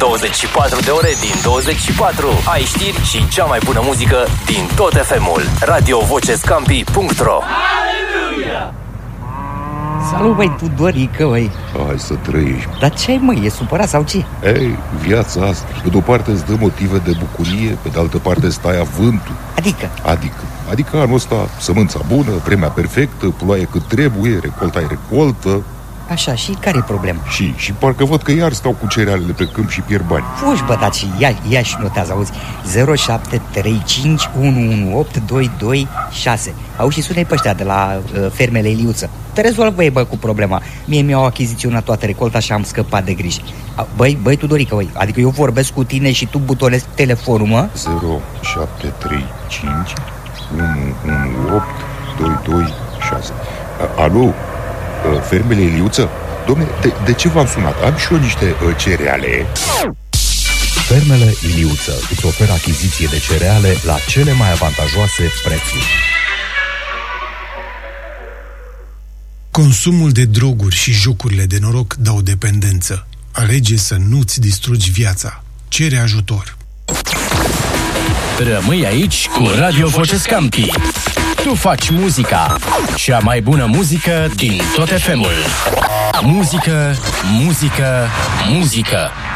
24 de ore din 24. Ai știri și cea mai bună muzică din tot FM-ul. radiovocescampi.ro. Salut, băi, Tudorică, băi. Hai să trăiești. Dar ce ai, măi, e supărat sau ce? Ei, viața asta, pe de-o parte îți dă motive de bucurie, pe de altă parte îți taie avântul. Adică anul ăsta sămânța bună, vremea perfectă, ploaie cât trebuie, recolta-i recoltă. Așa, și care e problema? Și parcă văd că iar stau cu cerealele pe câmp și pierd bani. Fugi, bă, dar și ia și notează, auzi, 0735 118 226. Auzi, și sună-i pe ăștia de la fermele Iliuță. Te rezolvă, bă, cu problema. Mie mi-au achiziționat toată recolta și am scăpat de griji. Băi, Tudorică, băi, adică eu vorbesc cu tine și tu butonezi telefonul, mă? 0735 118 226. Alo? Fermele Iliuță? Dom'le, de ce v-am sunat? Am și eu niște cereale. Fermele Iliuță îți oferă achiziție de cereale la cele mai avantajoase prețuri. Consumul de droguri și jocurile de noroc dau dependență. Alege să nu-ți distrugi viața. Cere ajutor. Rămâi aici cu Radio Vocescampi. Tu faci muzica, cea mai bună muzică din tot FM-ul. Muzică, muzică, muzică.